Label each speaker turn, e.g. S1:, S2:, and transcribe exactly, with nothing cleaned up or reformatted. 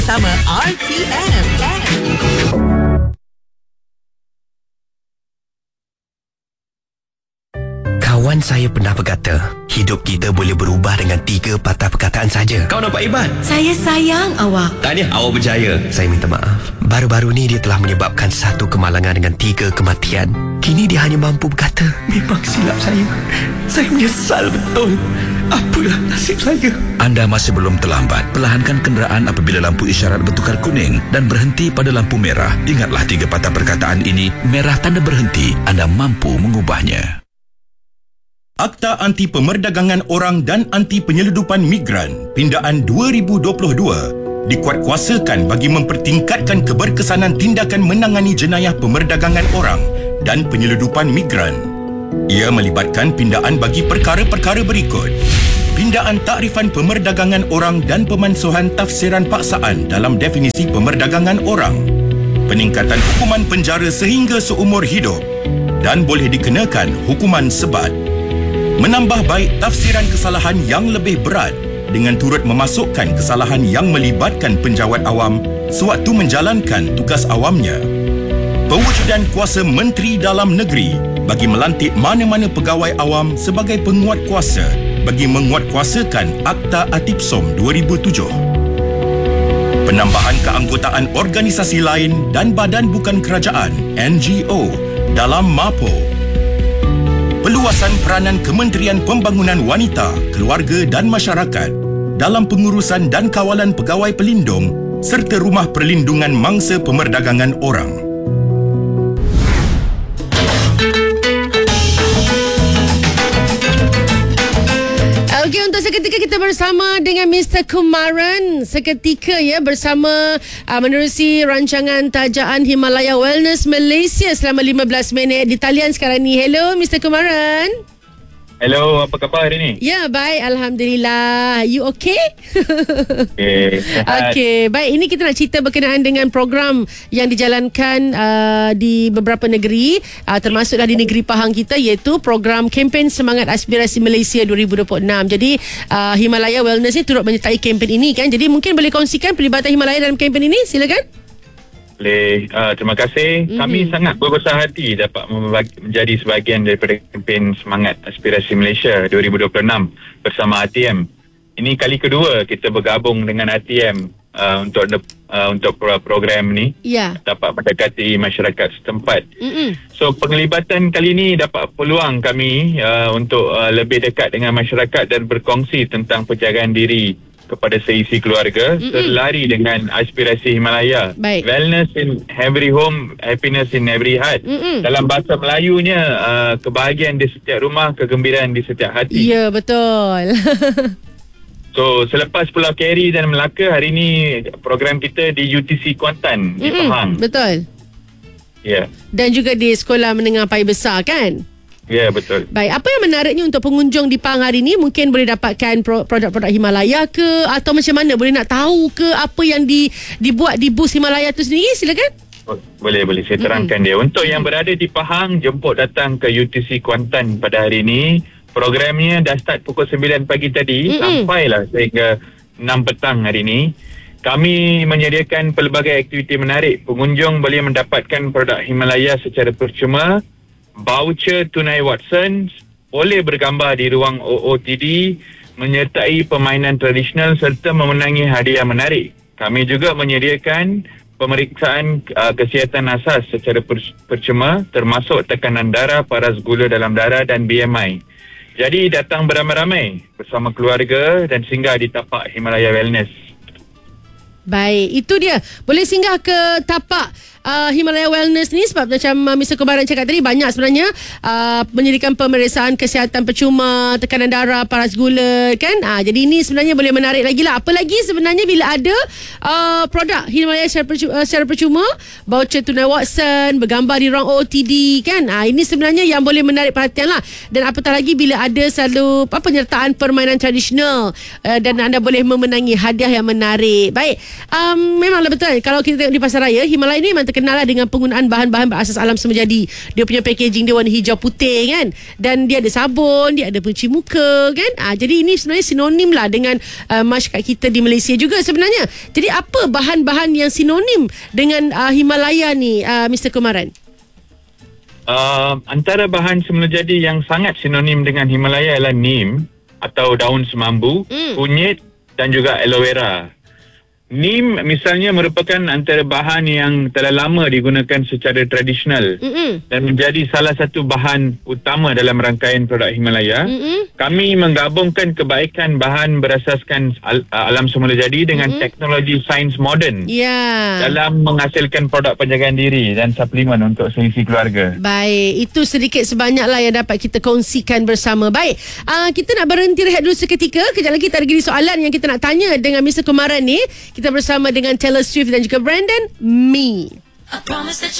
S1: Sama R T M.
S2: Kawan saya pernah berkata, hidup kita boleh berubah dengan tiga patah perkataan saja.
S3: Kau nampak hebat.
S1: Saya sayang awak.
S3: Tahniah, awak berjaya.
S2: Saya minta maaf. Baru-baru ni dia telah menyebabkan satu kemalangan dengan tiga kematian. Kini dia hanya mampu berkata, memang silap saya. Saya menyesal betul. Apalah nasib saya.
S4: Anda masih belum terlambat. Perlahankan kenderaan apabila lampu isyarat bertukar kuning dan berhenti pada lampu merah. Ingatlah tiga patah perkataan ini. Merah tanda berhenti. Anda mampu mengubahnya.
S5: Akta Anti Pemerdagangan Orang dan Anti Penyeludupan Migran Pindaan dua ribu dua puluh dua dikuatkuasakan bagi mempertingkatkan keberkesanan tindakan menangani jenayah pemerdagangan orang dan penyeludupan migran. Ia melibatkan pindaan bagi perkara-perkara berikut: pindaan takrifan pemerdagangan orang dan pemansuhan tafsiran paksaan dalam definisi pemerdagangan orang, peningkatan hukuman penjara sehingga seumur hidup dan boleh dikenakan hukuman sebat, menambah baik tafsiran kesalahan yang lebih berat dengan turut memasukkan kesalahan yang melibatkan penjawat awam sewaktu menjalankan tugas awamnya, pewujudan kuasa Menteri Dalam Negeri bagi melantik mana-mana pegawai awam sebagai penguat kuasa bagi menguatkuasakan Akta Atipsom dua ribu tujuh, penambahan keanggotaan organisasi lain dan badan bukan kerajaan N G O dalam MAPO, peluasan peranan Kementerian Pembangunan Wanita, Keluarga dan Masyarakat dalam pengurusan dan kawalan pegawai pelindung serta rumah perlindungan mangsa pemerdagangan orang.
S6: Okey, untuk seketika kita bersama dengan Mister Kumaran. Seketika ya bersama uh, menerusi rancangan Tajaan Himalaya Wellness Malaysia selama lima belas minit di talian sekarang ni. Hello Mister Kumaran.
S7: Hello, apa khabar hari ni?
S6: Ya, baik. Alhamdulillah. You okay?
S7: Okay.
S6: Okey, baik. Ini kita nak cerita berkenaan dengan program yang dijalankan uh, di beberapa negeri, uh, termasuklah di negeri Pahang kita, iaitu program kempen Semangat Aspirasi Malaysia dua ribu dua puluh enam. Jadi, uh, Himalaya Wellness ni turut menyertai kempen ini kan. Jadi, mungkin boleh kongsikan pelibatan Himalaya dalam kempen ini? Silakan.
S7: Boleh. Uh, terima kasih. Mm-hmm. Kami sangat berbesar hati dapat membagi, menjadi sebahagian daripada kempen Semangat Aspirasi Malaysia dua ribu dua puluh enam bersama R T M. Ini kali kedua kita bergabung dengan R T M uh, untuk uh, untuk program ni.
S6: Ya. Yeah.
S7: Dapat mendekati masyarakat setempat.
S6: Mm-hmm.
S7: So penglibatan kali ini dapat peluang kami uh, untuk uh, lebih dekat dengan masyarakat dan berkongsi tentang penjagaan diri kepada seisi keluarga, mm-hmm. terlari dengan aspirasi Himalaya.
S6: Baik.
S7: Wellness in every home, happiness in every heart.
S6: Mm-hmm.
S7: Dalam bahasa Melayunya, uh, kebahagiaan di setiap rumah, kegembiraan di setiap hati.
S6: Ya, betul.
S7: So, selepas Pulau Keri dan Melaka, hari ini program kita di U T C Kuantan, mm-hmm. di Pahang.
S6: Betul.
S7: Ya. Yeah.
S6: Dan juga di Sekolah Menengah Paya Besar kan?
S7: Ya, yeah, betul.
S6: Baik, apa yang menariknya untuk pengunjung di Pahang hari ini? Mungkin boleh dapatkan produk-produk Himalaya ke, atau macam mana? Boleh nak tahu ke apa yang di, dibuat di bus Himalaya tu sendiri? Silakan.
S7: Oh, boleh, boleh. Saya terangkan mm-hmm. dia. Untuk yang berada di Pahang, jemput datang ke U T C Kuantan pada hari ini. Programnya dah start pukul sembilan pagi tadi, mm-hmm. sampailah sehingga enam petang hari ini. Kami menyediakan pelbagai aktiviti menarik. Pengunjung boleh mendapatkan produk Himalaya secara percuma, voucher tunai Watsons, boleh bergambar di ruang O O T D, menyertai permainan tradisional serta memenangi hadiah menarik. Kami juga menyediakan pemeriksaan uh, kesihatan asas secara per- percuma, termasuk tekanan darah, paras gula dalam darah dan B M I. Jadi datang beramai-ramai bersama keluarga dan singgah di tapak Himalaya Wellness.
S6: Baik, itu dia. Boleh singgah ke tapak uh, Himalaya Wellness ni sebab macam uh, Mister Kumaran cakap tadi, banyak sebenarnya uh, menyediakan pemeriksaan kesihatan percuma, tekanan darah, paras gula kan. Uh, jadi ini sebenarnya boleh menarik lagi lah. Apa lagi sebenarnya bila ada uh, produk Himalaya secara percuma, uh, secara percuma, voucher tunai Watson, bergambar di ruang O O T D kan. Uh, ini sebenarnya yang boleh menarik perhatian lah. Dan apatah lagi bila ada selalu apa, penyertaan permainan tradisional uh, dan anda boleh memenangi hadiah yang menarik. Baik, um, memanglah betul. Kalau kita tengok di pasar raya, Himalaya ni memang terkenal lah dengan penggunaan bahan-bahan berasas alam semajadi. Dia punya packaging dia warna hijau putih kan, dan dia ada sabun, dia ada pencuci muka kan. Ah, jadi ini sebenarnya sinonim lah dengan uh, masyarakat kita di Malaysia juga sebenarnya. Jadi apa bahan-bahan yang sinonim dengan uh, Himalaya ni, uh, Mister Kumaran?
S7: Uh, antara bahan semula jadi yang sangat sinonim dengan Himalaya ialah neem atau daun semambu, mm. kunyit dan juga aloe vera. Neem misalnya merupakan antara bahan yang telah lama digunakan secara tradisional Mm-mm. dan menjadi salah satu bahan utama dalam rangkaian produk Himalaya. Mm-mm. Kami menggabungkan kebaikan bahan berasaskan al- alam semula jadi dengan Mm-mm. teknologi sains moden
S6: yeah.
S7: dalam menghasilkan produk penjagaan diri dan suplemen untuk seisi keluarga.
S6: Baik, itu sedikit sebanyaklah yang dapat kita kongsikan bersama. Baik, uh, kita nak berhenti rehat dulu seketika. Kejap lagi kita ada lagi soalan yang kita nak tanya dengan Mister Kumaran ni. Kita bersama dengan Taylor Swift dan juga Brandon Me.
S3: I promise that